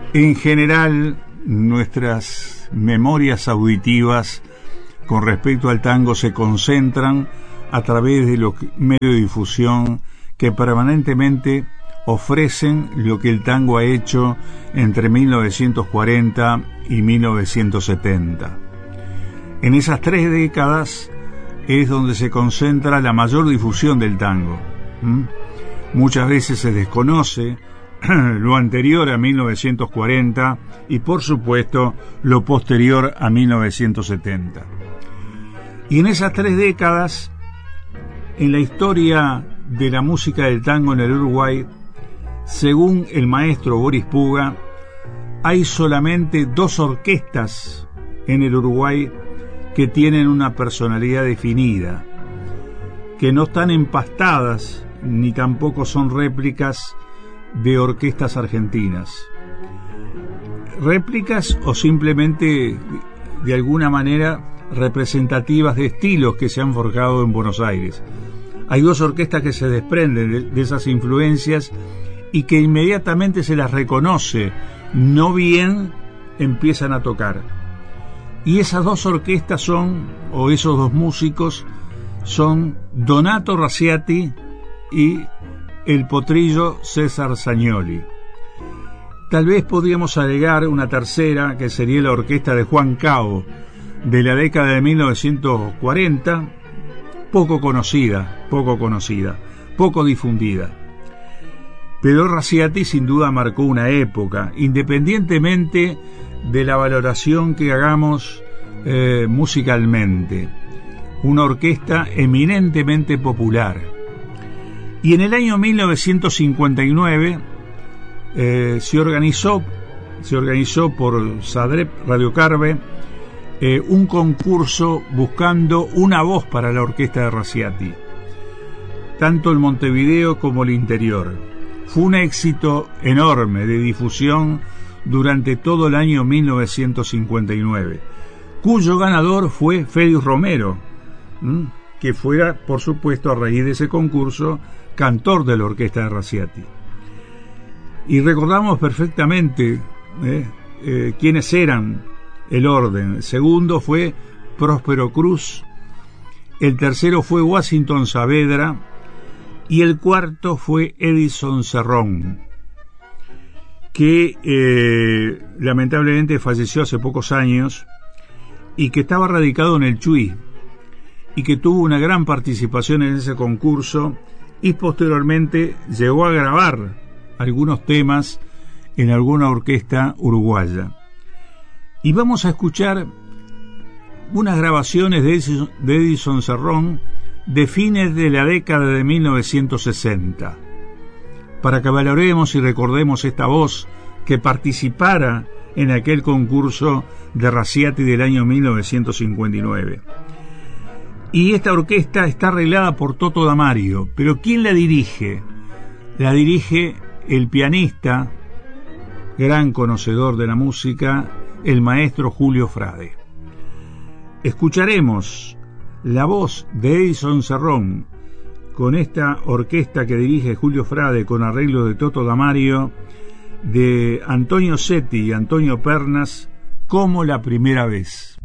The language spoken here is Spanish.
En general, nuestras memorias auditivas con respecto al tango se concentran a través de los medios de difusión que permanentemente ofrecen lo que el tango ha hecho entre 1940 y 1970. En esas 3 décadas es donde se concentra la mayor difusión del tango. Muchas veces se desconoce lo anterior a 1940 y, por supuesto, lo posterior a 1970. Y en esas 3 décadas, en la historia de la música del tango en el Uruguay, según el maestro Boris Puga, hay solamente 2 orquestas en el Uruguay que tienen una personalidad definida, que no están empastadas ni tampoco son réplicas de orquestas argentinas. Réplicas o simplemente, de alguna manera, representativas de estilos que se han forjado en Buenos Aires. Hay 2 orquestas que se desprenden de esas influencias y que inmediatamente se las reconoce, no bien empiezan a tocar. Y esas 2 orquestas son, o esos 2 músicos, son Donato Raciati y el potrillo César Sagnoli. Tal vez podríamos agregar una tercera, que sería la orquesta de Juan Cao, de la década de 1940, poco conocida, poco difundida. Pero Raciati sin duda marcó una época, independientemente de la valoración que hagamos musicalmente. Una orquesta eminentemente popular. Y en el año 1959 se organizó por Sadrep Radio Carve un concurso buscando una voz para la orquesta de Raciati, tanto el Montevideo como el interior. Fue un éxito enorme de difusión durante todo el año 1959, cuyo ganador fue Félix Romero, que fuera, por supuesto, a raíz de ese concurso, cantor de la orquesta de Raciati. Y recordamos perfectamente quiénes eran el orden. El segundo fue Próspero Cruz, el tercero fue Washington Saavedra y el cuarto fue Edison Cerrón, que lamentablemente falleció hace pocos años y que estaba radicado en el Chuy y que tuvo una gran participación en ese concurso y posteriormente llegó a grabar algunos temas en alguna orquesta uruguaya. Y vamos a escuchar unas grabaciones de Edison Cerrón de fines de la década de 1960, para que valoremos y recordemos esta voz que participara en aquel concurso de Raciati del año 1959. Y esta orquesta está arreglada por Toto Damario, pero ¿quién la dirige? La dirige el pianista, gran conocedor de la música, el maestro Julio Frade. Escucharemos la voz de Edison Cerrón con esta orquesta que dirige Julio Frade con arreglo de Toto Damario, de Antonio Setti y Antonio Pernas, como la primera vez.